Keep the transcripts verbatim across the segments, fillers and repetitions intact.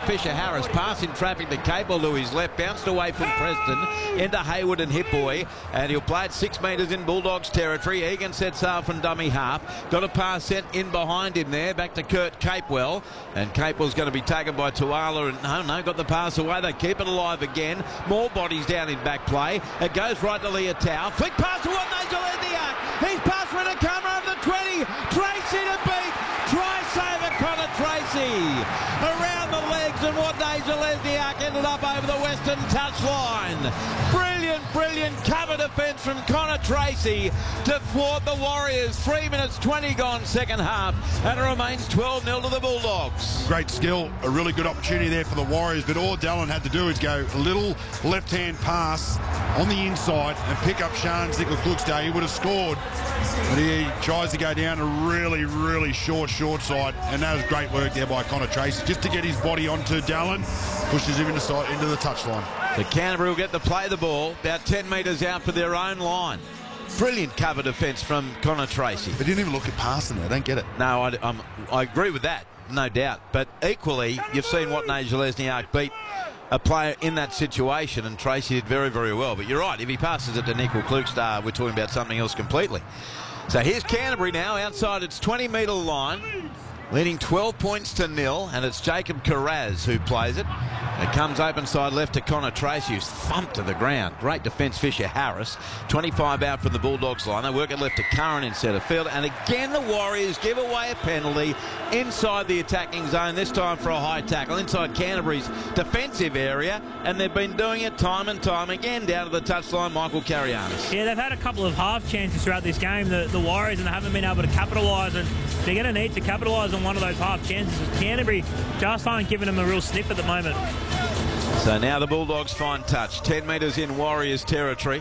Fisher Harris passing traffic to Capel to his left, bounced away from Preston into Hayward and Hit Boy, and he'll play it six metres in Bulldogs territory. Egan sets out from dummy half, got a pass sent in behind him there, back to Kurt Capewell, and Capewell's going to be taken by Tuala, and no, no, got the pass away. They keep it alive again. More bodies down in back play. It goes right to Leah Tau. Flick pass to what Nigel Lesniak. He's passed with a camera over the twenty. Tracy to beat. Try saver Connor Tracy. Around the legs, and what Nigel Lesniak ended up over the western touchline. Brilliant, brilliant cover defence from Connor Tracy to thwart the Warriors. Three minutes twenty gone second half, and it remains twelve nil to the Bulldogs. Great skill, a really good opportunity there for the Warriors, but all Dallin had to do is go a little left-hand pass on the inside and pick up Sean's Nickel-Klukstad. He would have scored, but he tries to go down a really, really short, short side, and that was great work there by Connor Tracy just to get his body onto Dallin, pushes him into, side, into the touchline. The Canterbury will get to play the ball about ten metres out for their own line. Brilliant cover defence from Connor Tracy. They didn't even look at passing there. I don't get it. No, I, I'm, I agree with that, no doubt. But equally, you've seen what Nigel Lesniak beat a player in that situation, and Tracy did very, very well. But you're right, if he passes it to Nickel-Klukstad, we're talking about something else completely. So here's Canterbury now outside its twenty metre line, leading twelve points to nil, and it's Jacob Carraz who plays it. It comes open side left to Connor Tracy, who's thumped to the ground. Great defence, Fisher Harris. twenty-five out from the Bulldogs line. They work it left to Curran in centre field. And again, the Warriors give away a penalty inside the attacking zone, this time for a high tackle inside Canterbury's defensive area. And they've been doing it time and time again down to the touchline, Michael Carianis. Yeah, they've had a couple of half chances throughout this game, the, the Warriors, and they haven't been able to capitalise. And they're going to need to capitalise on one of those half chances. Canterbury just aren't giving them a real sniff at the moment. So now the Bulldogs find touch. ten metres in Warriors territory.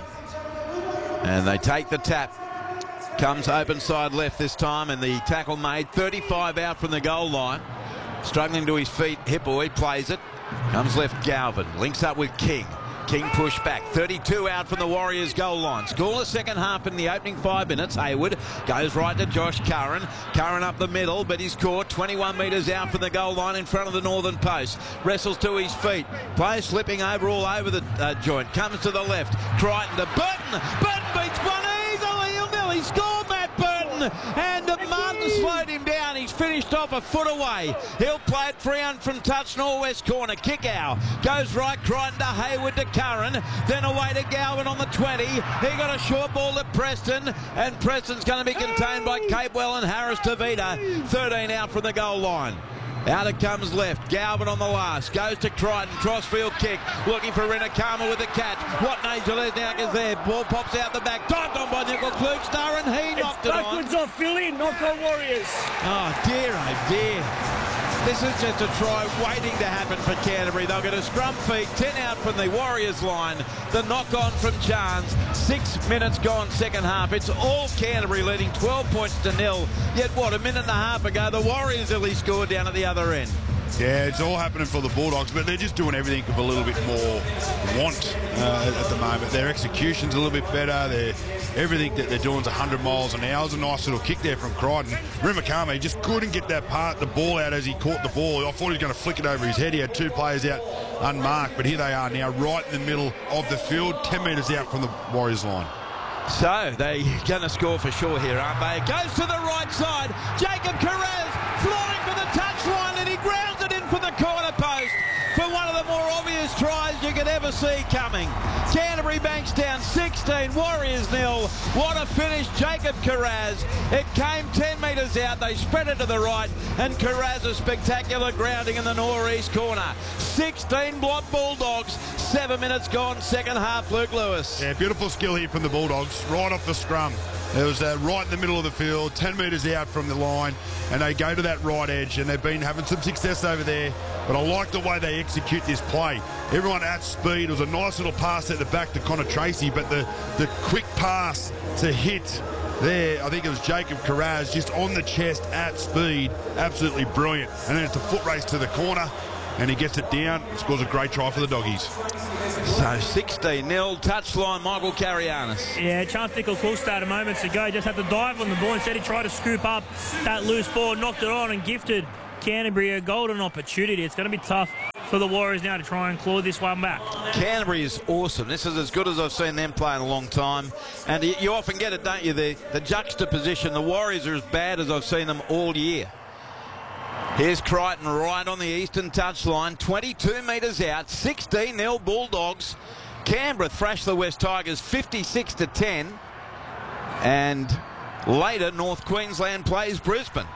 And they take the tap. Comes open side left this time, and the tackle made. thirty-five out from the goal line. Struggling to his feet, Hippoy plays it. Comes left Galvin. Links up with King. King pushed back. thirty-two out from the Warriors goal line. Scoreless second half in the opening five minutes. Hayward goes right to Josh Curran. Curran up the middle, but he's caught twenty-one metres out from the goal line in front of the northern post. Wrestles to his feet. Player slipping over all over the uh, joint. Comes to the left. Crichton to Burton. Burton beats one easily. He'll nearly score, Matt Burton. And Martin slowed him down. He's finished off a foot away. He'll play it free on from touch northwest corner. Kick out. Goes right. Crichton to Hayward to Curran. Then away to Galvin on the twenty. He got a short ball to Preston. And Preston's going to be contained by Capewell and Harris Tavita. thirteen out from the goal line. Out it comes left. Galvin on the last. Goes to Crichton. Crossfield kick. Looking for Rinakama with the catch. What Nigel Lesniak is there. Ball pops out the back. Dived on by Nickel-Klukstad, and he knocked it on. Backwards off Philly. Knock on Warriors. Oh, dear, oh, dear. This is just a try waiting to happen for Canterbury. They'll get a scrum feed, ten out from the Warriors line. The knock-on from Chance. Six minutes gone second half. It's all Canterbury leading twelve points to nil. Yet, what, a minute and a half ago, the Warriors only scored down at the other end. Yeah, it's all happening for the Bulldogs, but they're just doing everything with a little bit more want uh, at the moment. Their execution's a little bit better. They're, everything that they're doing is one hundred miles an hour. It was a nice little kick there from Crichton. Rimakama, he just couldn't get that part, the ball out as he caught the ball. I thought he was going to flick it over his head. He had two players out unmarked, but here they are now right in the middle of the field, ten metres out from the Warriors line. So they're going to score for sure here, aren't they? It goes to the right side. Jacob Carraz flying for the touchline, and he grounds it in for the corner post for one of the more obvious tries you could ever see coming. Canterbury Bankstown sixteen, Warriors nil. What a finish, Jacob Carraz. It came ten metres out. They spread it to the right, and Carraz a spectacular grounding in the northeast corner. sixteen block Bulldogs. Seven minutes gone, second half, Luke Lewis. Yeah, beautiful skill here from the Bulldogs, right off the scrum. It was uh, right in the middle of the field, ten metres out from the line, and they go to that right edge, and they've been having some success over there. But I like the way they execute this play. Everyone at speed. It was a nice little pass at the back to Connor Tracy, but the, the quick pass to hit there, I think it was Jacob Carraz, just on the chest at speed. Absolutely brilliant. And then it's a foot race to the corner, and he gets it down and scores a great try for the Doggies. So sixteen nil, touchline, Michael Carianis. Yeah, Chance Nickel-Klukstad moments ago just had to dive on the ball. Instead he tried to scoop up that loose ball, knocked it on and gifted Canterbury a golden opportunity. It's going to be tough for the Warriors now to try and claw this one back. Canterbury is awesome. This is as good as I've seen them play in a long time. And you, you often get it, don't you, the, the juxtaposition. The Warriors are as bad as I've seen them all year. Here's Crichton right on the eastern touchline, twenty-two metres out, sixteen nil Bulldogs. Canberra thrashed the West Tigers fifty-six to ten. And later, North Queensland plays Brisbane.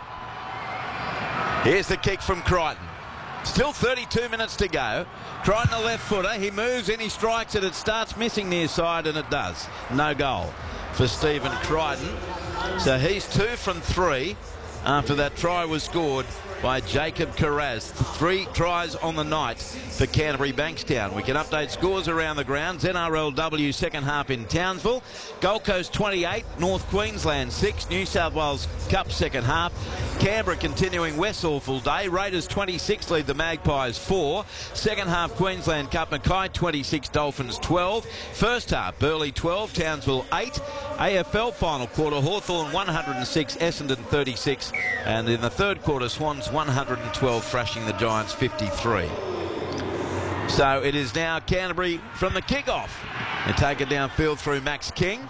Here's the kick from Crichton. Still thirty-two minutes to go. Crichton, a left footer. He moves in, he strikes it. It starts missing near side, and it does. No goal for Stephen Crichton. So he's two from three after that try was scored by Jacob Carraz. Three tries on the night for Canterbury Bankstown. We can update scores around the grounds. N R L W second half in Townsville. Gold Coast twenty-eight, North Queensland six, New South Wales Cup second half. Canberra continuing Westall full day. Raiders twenty-six lead the Magpies four. Second half Queensland Cup, Mackay twenty-six, Dolphins twelve. First half Burleigh twelve, Townsville eight. A F L final quarter, Hawthorn one hundred six, Essendon thirty-six. And in the third quarter, Swans one hundred twelve, thrashing the Giants fifty-three. So it is now Canterbury from the kickoff. They take it downfield through Max King.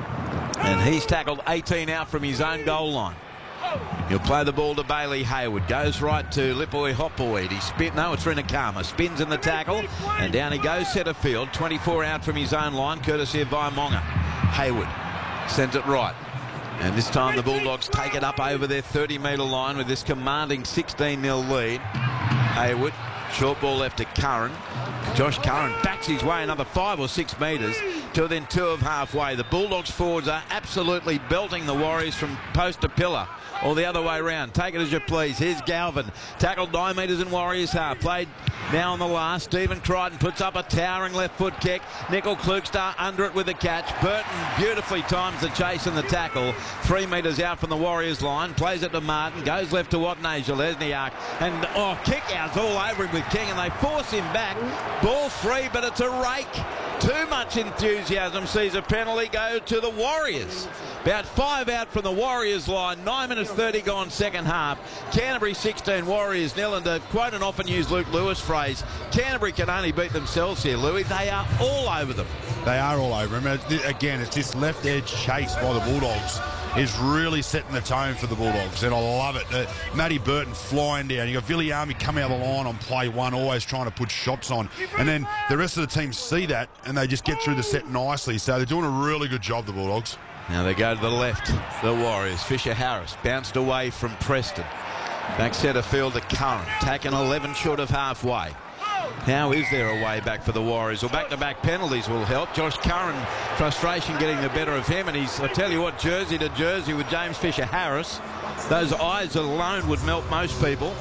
And he's tackled eighteen out from his own goal line. He'll play the ball to Bailey Hayward. Goes right to Lipoi Hopwood. He spin. No, it's Rinakama. Spins in the tackle. And down he goes centre field. twenty-four out from his own line, courtesy of Vaimonga. Hayward sends it right. And this time the Bulldogs take it up over their thirty metre line with this commanding sixteen nil lead. Hayward, short ball left to Curran. Josh Curran backs his way another five or six metres to within two of halfway. The Bulldogs forwards are absolutely belting the Warriors from post to pillar. Or the other way around. Take it as you please. Here's Galvin. Tackled nine metres in Warriors half. Played now on the last. Stephen Crichton puts up a towering left foot kick. Nickel Klukstar under it with the catch. Burton beautifully times the chase and the tackle. Three metres out from the Warriors line. Plays it to Martin. Goes left to Watney Lesniak. And oh, kick outs all over him with King. And they force him back. Ball free, but it's a rake. Too much enthusiasm sees a penalty go to the Warriors. About five out from the Warriors line. Nine minutes thirty gone second half. Canterbury sixteen, Warriors nil. And to quote an often used Luke Lewis phrase, Canterbury can only beat themselves here, Louis. They are all over them. They are all over them. Again, it's this left edge chase by the Bulldogs is really setting the tone for the Bulldogs, and I love it. Uh, Matty Burton flying down. You got Viliami coming out of the line on play one, always trying to put shots on. And then the rest of the team see that, and they just get through the set nicely. So they're doing a really good job, the Bulldogs. Now they go to the left, the Warriors. Fisher Harris bounced away from Preston. Back centre field to Curran, taking eleven short of halfway. How is there a way back for the Warriors? Well, back-to-back penalties will help. Josh Curran, frustration getting the better of him, and he's, I tell you what, jersey to jersey with James Fisher-Harris. Those eyes alone would melt most people.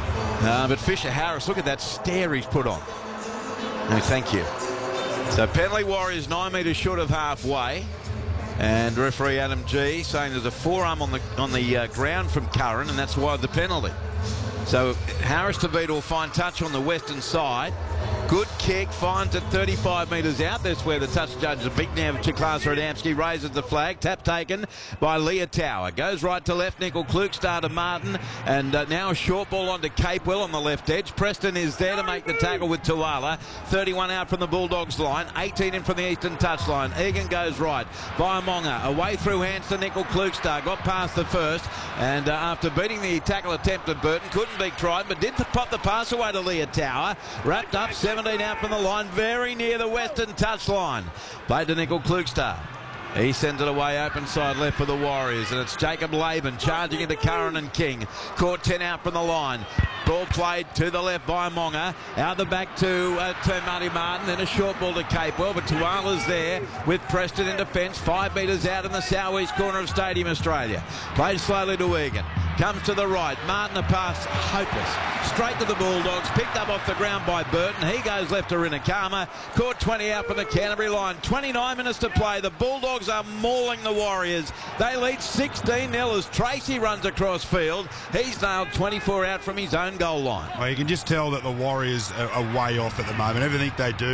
Uh, but Fisher-Harris, look at that stare he's put on. No, thank you. So penalty Warriors nine metres short of halfway. And referee Adam G saying there's a forearm on the on the uh, ground from Curran, and that's why the penalty. So Harris Tavita will find touch on the western side. Good kick, finds it thirty-five metres out. That's where the touch judge, the big nav Chiklas Radamski, raises the flag. Tap taken by Leah Tower. Goes right to left, Nickel Klukstar to Martin. And uh, now a short ball onto Capewell on the left edge. Preston is there to make the tackle with Tuala. thirty-one out from the Bulldogs line. eighteen in from the eastern touchline. Egan goes right. Vaimonga away through hands to Nickel Klukstar. Got past the first. And uh, after beating the tackle attempt at Burton, couldn't be tried, but did pop the pass away to Leah Tower. Wrapped up, seventeen out from the line, very near the western touchline. Played to Nickel Klukstar. He sends it away open side left for the Warriors, and it's Jacob Laban charging into Curran and King. Caught ten out from the line. Ball played to the left by Monga. Out the back to, uh, to Marty Martin. Then a short ball to Capewell, but Tuala's there with Preston in defence. Five metres out in the southeast corner of Stadium Australia. Played slowly to Egan. Comes to the right. Martin a pass, hopeless. Straight to the Bulldogs. Picked up off the ground by Burton. He goes left to Rinakama. Caught twenty out from the Canterbury line. twenty-nine minutes to play. The Bulldogs are mauling the Warriors. They lead sixteen nil as Tracy runs across field. He's nailed twenty-four out from his own goal line. Well, you can just tell that the Warriors are, are way off at the moment. Everything they do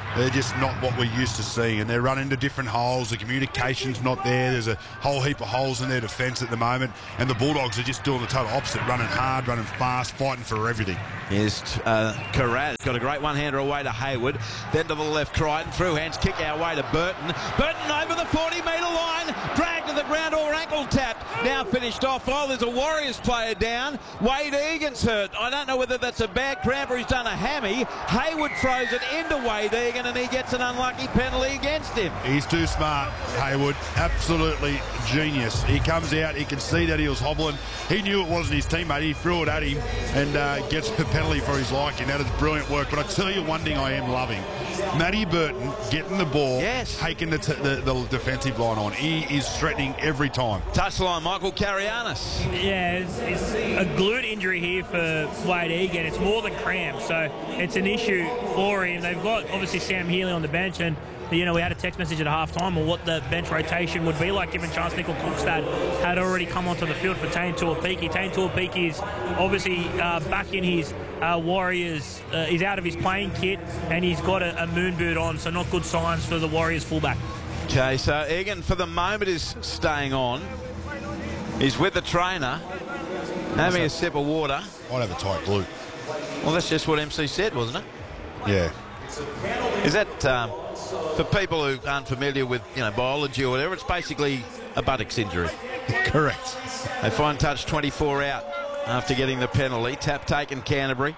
they're just not what we're used to seeing, and they're running into different holes. The communication's not there. There's a whole heap of holes in their defence at the moment, and the Bulldogs are just doing the total opposite, running hard, running fast, fighting for everything. Here's uh, Carraz, got a great one-hander away to Hayward, then to the left, Crichton, through hands, kick our way to Burton. Burton over the forty metre line, dragged to the ground or ankle tapped, now finished off. Oh, there's a Warriors player down. Wade Egan's hurt. I don't know whether that's a bad cramp or he's done a hammy. Hayward throws it into Wade Egan and he gets an unlucky penalty against him. He's too smart, Hayward. Absolutely genius. He comes out, he can see that he was hobbling. He knew it wasn't his teammate. He threw it at him and uh, gets the penalty for his liking. That is brilliant work. But I tell you one thing I am loving. Matty Burton getting the ball, yes. taking the, t the, the defensive line on. He is threatening every time. Touchline, Michael Carianis. Yeah, it's, it's a glute injury here for Wade Egan. It's more than cramp, so it's an issue for him. They've got, obviously, Sam Healy on the bench, and you know, we had a text message at half-time on what the bench rotation would be like, given Chance Nickel-Klugstad had already come onto the field for Tane Tuapiki. Tane Tuapiki is obviously uh, back in his uh, Warriors. Uh, he's out of his playing kit, and he's got a, a moon boot on, so not good signs for the Warriors fullback. Okay, so Egan, for the moment, is staying on. He's with the trainer, having a sip of water. Might have a tight glute. Well, that's just what M C said, wasn't it? Yeah. Is that... Um, for people who aren't familiar with, you know, biology or whatever, it's basically a buttocks injury. Correct. They find touch twenty-four out after getting the penalty. Tap taken Canterbury.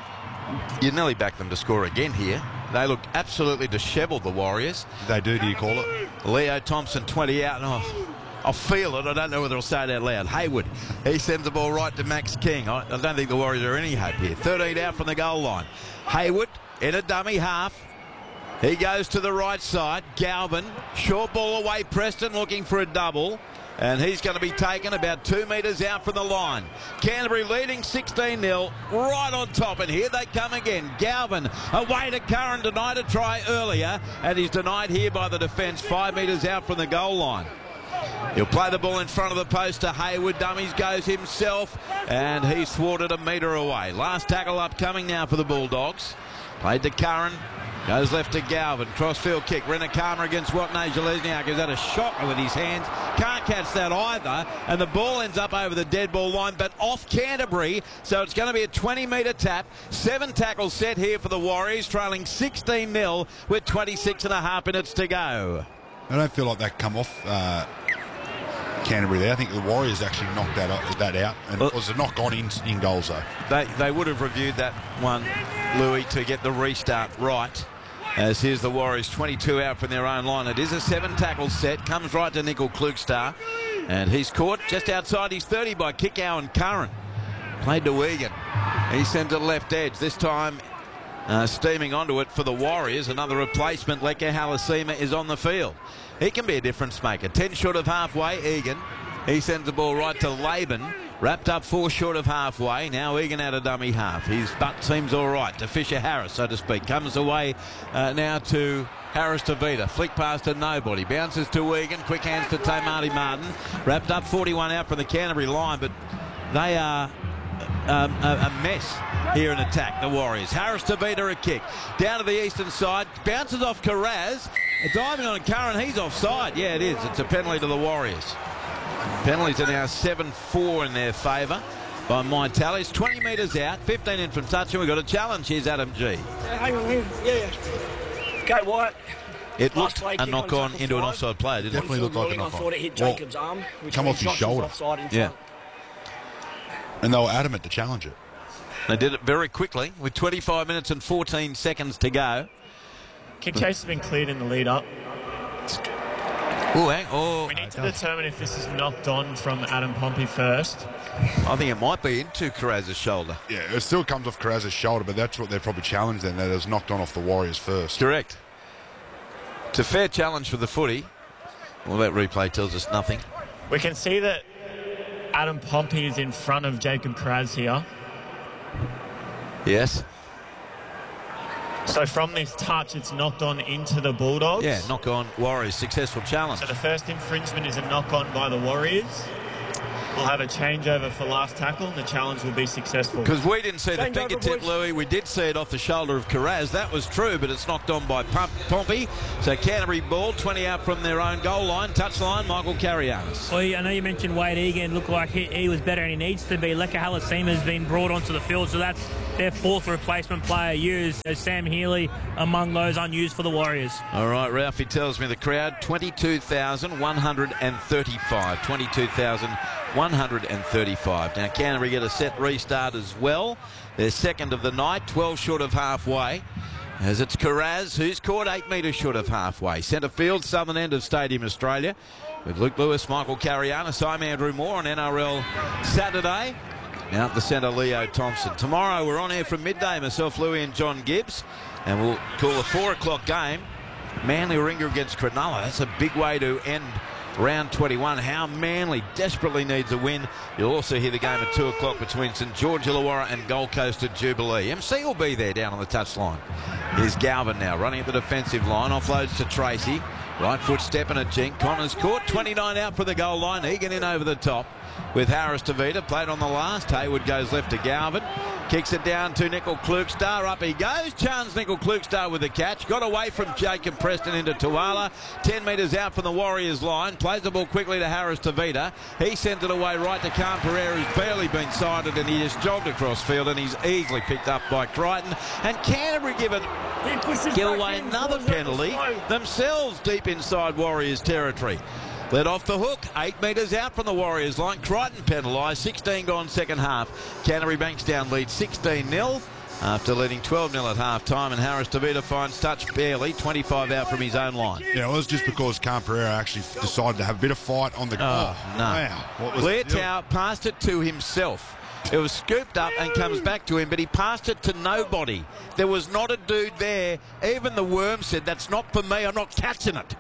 You nearly back them to score again here. They look absolutely dishevelled, the Warriors. They do, do you call it? Leo Thompson, twenty out. Oh, I'll feel it. I don't know whether I'll say it out loud. Hayward, he sends the ball right to Max King. I, I don't think the Warriors are any hope here. thirteen out from the goal line. Hayward in a dummy half. He goes to the right side. Galvin, short ball away. Preston looking for a double. And he's going to be taken about two metres out from the line. Canterbury leading sixteen nil, right on top. And here they come again. Galvin away to Curran, denied a try earlier. And he's denied here by the defence, five metres out from the goal line. He'll play the ball in front of the post to Hayward. Dummies goes himself. And he's thwarted a metre away. Last tackle upcoming now for the Bulldogs. Played to Curran. Goes left to Galvin. Crossfield kick. Renakama against Watney Zalesniak. Is that a shot with his hands? Can't catch that either. And the ball ends up over the dead ball line, but off Canterbury. So it's going to be a twenty metre tap. Seven tackles set here for the Warriors, trailing sixteen nil with twenty-six and a half minutes to go. I don't feel like that come off uh, Canterbury there. I think the Warriors actually knocked that, up, that out. And well, it was a knock on in, in goals, though. They, they would have reviewed that one, Louis, to get the restart right. As here's the Warriors, twenty-two out from their own line. It is a seven tackle set. Comes right to Nickel-Klugstad. And he's caught just outside his thirty by Kickow and Curran. Played to Egan. He sends it left edge. This time uh, steaming onto it for the Warriors. Another replacement. Leka Halasima is on the field. He can be a difference maker. ten short of halfway, Egan. He sends the ball right to Laban. Wrapped up four short of halfway. Now Egan out of dummy half. His butt seems all right to Fisher Harris, so to speak. Comes away uh, now to Harris to Vita. Flick pass to nobody. Bounces to Egan. Quick hands to Tamati Martin. Wrapped up forty-one out from the Canterbury line, but they are um, a, a mess here in attack, the Warriors. Harris to Vita, a kick. Down to the eastern side. Bounces off Carraz. Diving on Curran. He's offside. Yeah, it is. It's a penalty to the Warriors. Penalties are now seven four in their favour by my tallies. twenty metres out, fifteen in from touch, and we've got a challenge. Here's Adam G. Yeah, hang on, hang on. Yeah, yeah. Okay, Wyatt. It looked a knock-on into an offside play, didn't it? Definitely looked like a knock-on. I thought it hit Well, Jacob's arm. Which come off his shoulder. Offside in Yeah. front. And they were adamant to challenge it. They did it very quickly with twenty-five minutes and fourteen seconds to go. Kick chase has been cleared in the lead-up. Ooh, hang, oh, We need to determine if this is knocked on from Adam Pompey first. I think it might be into Carraz's shoulder. Yeah, it still comes off Carraz's shoulder, but that's what they're probably challenged then, that it was knocked on off the Warriors first. Correct. It's a fair challenge for the footy. Well, that replay tells us nothing. We can see that Adam Pompey is in front of Jacob Carraz here. Yes. So from this touch, it's knocked on into the Bulldogs. Yeah, knock on Warriors, successful challenge. So the first infringement is a knock-on by the Warriors. we'll have a changeover for last tackle, and the challenge will be successful. Because we didn't see the Change over, fingertip, boys. Louis. We did see it off the shoulder of Carraz. That was true, but it's knocked on by Pump, Pompey. So Canterbury ball, twenty out from their own goal line. Touchline, Michael Carianis. Well, I know you mentioned Wade Egan looked like he, he was better and he needs to be. Leka Halasima has been brought onto the field, so that's their fourth replacement player used. So Sam Healy among those unused for the Warriors. All right, Ralphie tells me the crowd, twenty-two thousand one hundred thirty-five. twenty-two thousand one hundred thirty-five. Now, Canterbury get a set restart as well. They're second of the night, twelve short of halfway. As it's Carraz, who's caught eight metres short of halfway. Centre field, southern end of Stadium Australia. With Luke Lewis, Michael Carianis, I'm Andrew Moore on N R L Saturday. Out the centre, Leo Thompson. Tomorrow we're on air from midday, myself, Louis and John Gibbs. And we'll call a four o'clock game. Manly Warringah against Cronulla. That's a big way to end round twenty-one. How Manly desperately needs a win. You'll also hear the game at two o'clock between St George Illawarra and Gold Coast at Jubilee. M C will be there down on the touchline. Here's Galvin now running at the defensive line. Offloads to Tracy. Right foot stepping at Jink. Connors caught. twenty-nine out for the goal line. Egan in over the top with Harris Tavita. Played on the last. Hayward goes left to Galvin. Kicks it down to Nickel Klukstar. Up he goes. Chance Nickel Klukstar with the catch. Got away from Jacob Preston into Tuala. ten metres out from the Warriors line. Plays the ball quickly to Harris Tavita. He sends it away right to Khan Pereira, who's barely been sighted, and he just jogged across field, and he's easily picked up by Crichton. And Canterbury given give away another penalty themselves deep inside Warriors territory. Led off the hook, eight metres out from the Warriors line. Crichton penalised, sixteen gone second half. Canterbury Bankstown lead sixteen nil after leading twelve nil at half time, and Harris Tavita finds touch barely, twenty-five out from his own line. Yeah, it was just because Khan Pereira actually decided to have a bit of fight on the goal. Oh, no. Wow. What was Blair the deal? Tower passed it to himself. It was scooped up and comes back to him, but he passed it to nobody. There was not a dude there. Even the worm said, that's not for me, I'm not catching it.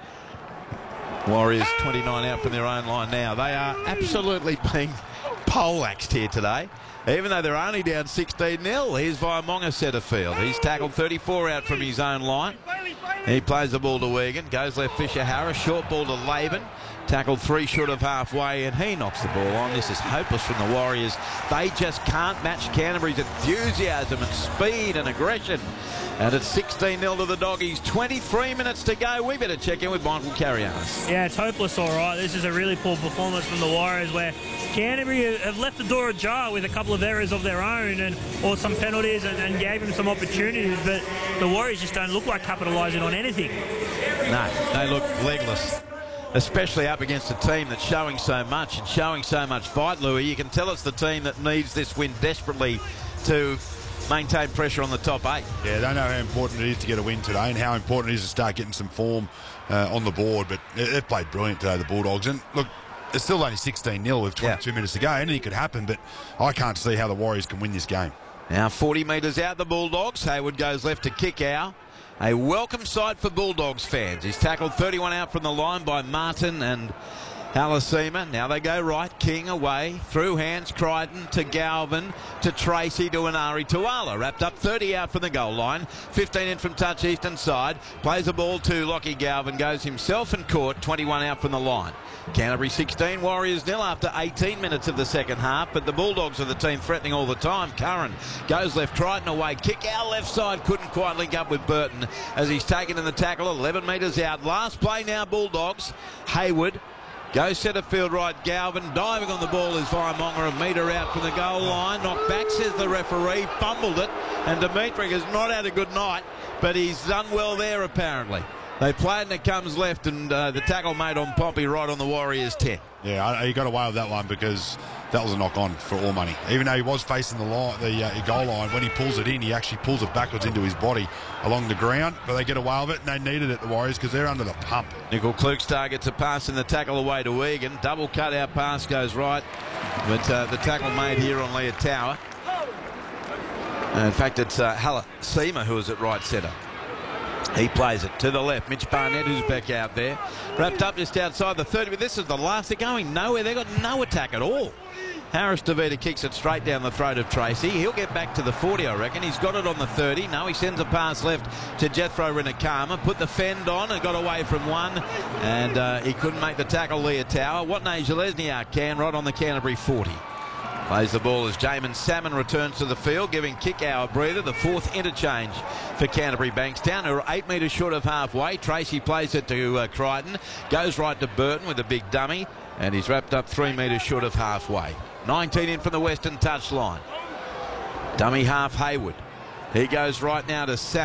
Warriors twenty-nine out from their own line now. They are absolutely being poleaxed here today, even though they're only down sixteen nil. Here's Vaimonga centre field. He's tackled thirty-four out from his own line. He plays the ball to Egan. Goes left Fisher Harris. Short ball to Laban. Tackled three short of halfway, and he knocks the ball on. This is hopeless from the Warriors. They just can't match Canterbury's enthusiasm and speed and aggression. And it's sixteen nil to the Doggies. twenty-three minutes to go. We better check in with Michael Carianis. Yeah, it's hopeless, all right. This is a really poor performance from the Warriors, where Canterbury have left the door ajar with a couple of errors of their own and or some penalties and, and gave them some opportunities, but the Warriors just don't look like capitalising on anything. No, they look legless, especially up against a team that's showing so much and showing so much fight, Louis. You can tell it's the team that needs this win desperately to maintain pressure on the top eight. Yeah, they know how important it is to get a win today and how important it is to start getting some form uh, on the board. But they've played brilliant today, the Bulldogs. And look, it's still only sixteen nil with twenty-two yeah. minutes to go. Anything could happen, but I can't see how the Warriors can win this game. Now forty metres out, the Bulldogs. Hayward goes left to kick out. A welcome sight for Bulldogs fans. He's tackled thirty-one out from the line by Martin and Halasima. Now they go right. King away. Through hands. Crichton to Galvin. To Tracy to Inari Tuala. Wrapped up thirty out from the goal line. fifteen in from touch eastern side. Plays the ball to Lockie Galvin. Goes himself and caught. twenty-one out from the line. Canterbury sixteen, Warriors nil after eighteen minutes of the second half, but the Bulldogs are the team threatening all the time. Curran goes left, Crichton away, kick out left side, couldn't quite link up with Burton as he's taken in the tackle, eleven metres out. Last play now, Bulldogs. Hayward goes centre field right, Galvin diving on the ball is Vaimonga, a metre out from the goal line. Knocked back, says the referee, fumbled it, and Dimitri has not had a good night, but he's done well there apparently. They play it and it comes left, and uh, the tackle made on Pompey right on the Warriors ten. Yeah, he got away with that one because that was a knock on for all money. Even though he was facing the line, the uh, goal line, when he pulls it in, he actually pulls it backwards into his body along the ground. But they get away with it, and they needed it, the Warriors, because they're under the pump. Nickel Klukstar gets a pass in the tackle away to Egan. Double cut out pass goes right, but uh, the tackle made here on Leah Tower. Uh, in fact, it's uh, Halasima who is at right centre. He plays it to the left. Mitch Barnett, who's back out there. Wrapped up just outside the thirty. But this is the last. They're going nowhere. They've got no attack at all. Harris DeVita kicks it straight down the throat of Tracy. He'll get back to the forty, I reckon. He's got it on the thirty. No, he sends a pass left to Jethro Rinakama. Put the fend on and got away from one. And uh, he couldn't make the tackle, Leah Tower. Watney Zalesniak can, right on the Canterbury forty. Plays the ball as Jamin Salmon returns to the field, giving Kikau a breather. The fourth interchange for Canterbury Bankstown, who are eight metres short of halfway. Tracy plays it to uh, Crichton. Goes right to Burton with a big dummy. And he's wrapped up three metres short of halfway. nineteen in from the western touchline. Dummy half Hayward. He goes right now to Sam.